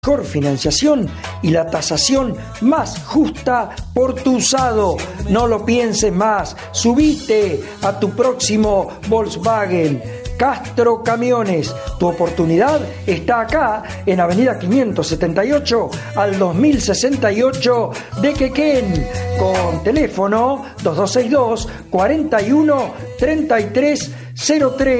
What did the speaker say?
Mejor financiación y la tasación más justa por tu usado. No lo pienses más. Subite a tu próximo Volkswagen. Castro Camiones. Tu oportunidad está acá en Avenida 578 al 2068 de Quequén. Con teléfono 2262 41 33 03.